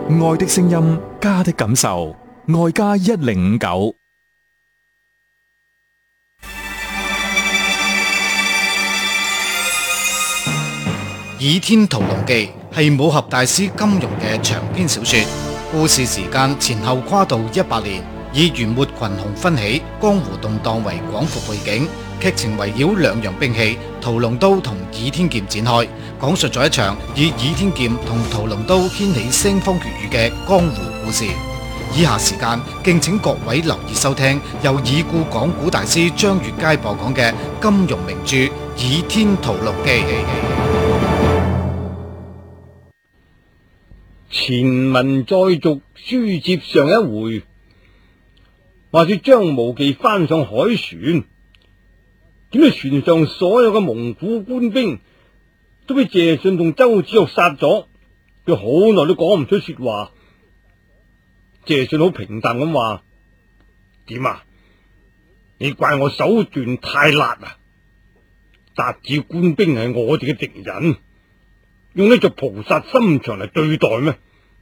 愛的聲音，家的感受，愛家1059。 《倚天屠龍記》係武俠大師金庸嘅長篇小說，故事時間前後跨度100年，以元末群雄紛起、江湖動盪為廣闊背景，劇情圍繞兩樣兵器屠龍刀同倚天劍展開，講述咗一場以倚天劍同屠龍刀掀起腥風血雨嘅江湖故事。以下時間敬請各位留意收聽由已故講古大師張月佳播講嘅金庸名著《倚天屠龍記》。 前文再續，書接上一回，話說張無忌翻上海船，點知船上所有嘅蒙古官兵都俾謝遜同周芷若殺咗，佢好耐都講唔出說話。謝遜好平淡咁話：點啊？你怪我手段太辣啊？達子官兵係我哋嘅敵人，用呢座菩薩心腸嚟對待咩？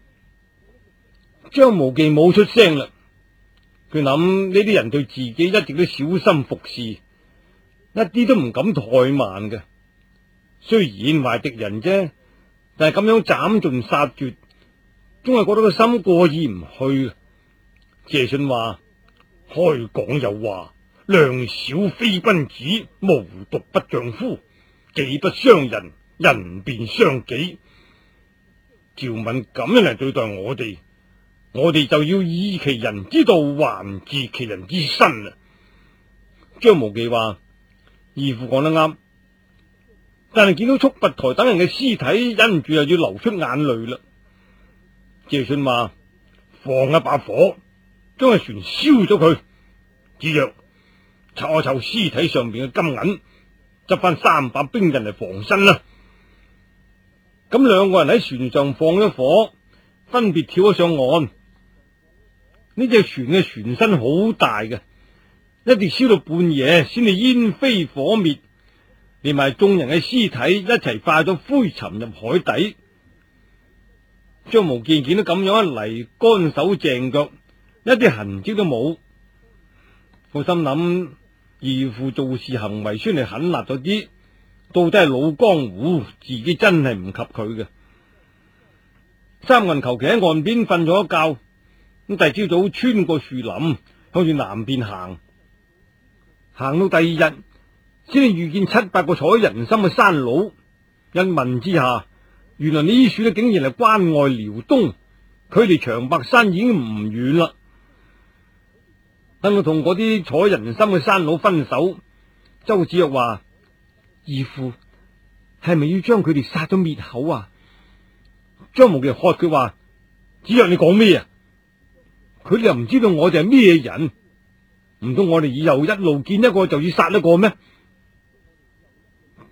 張無忌冇出聲啦，佢諗呢啲人對自己一直都小心服侍，一啲都唔敢怠慢嘅。雖然話敵人啫，但係咁樣斬盡殺絕，總係覺得個心過意唔去。謝遜話：開講有話，量小非君子，無毒不丈夫，己不傷人，人便傷己。趙敏咁樣嚟對待我哋就要以其人之道還治其人之身啦。張無忌話：義父講得啱，但係見到束拔台等人嘅屍體，忍唔住又要流出眼淚啦。謝遜話：放一把火，將個船燒咗佢。芷若湊一湊屍體上邊嘅金銀，執翻300兵人嚟防身啦。咁兩個人喺船上放咗火，分別跳咗上岸。呢隻船嘅船身好大嘅，一直燒到半夜先至煙飛火滅，連埋眾人嘅屍體一齊化咗灰沉入海底。張無忌見到咁樣一嚟，乾手淨腳，一啲痕跡都冇。我心諗，義父做事行為雖然係狠辣咗啲，到底係老江湖，自己真係唔及佢嘅。三人求其喺岸邊瞓咗一覺，咁第二朝早穿過樹林，向住南邊行，行到第二日，先至遇見7-8個坐喺人參嘅山佬。一問之下，原來呢處咧竟然係關外遼東，距離長白山已經唔遠啦。等我同嗰啲坐人參嘅山佬分手，周芷若話：義父係咪要將佢哋殺咗滅口啊？張無忌喝佢話：芷若，你講咩啊？佢哋又唔知道我哋係咩人，唔通我哋以後一路見一個就要殺一個咩？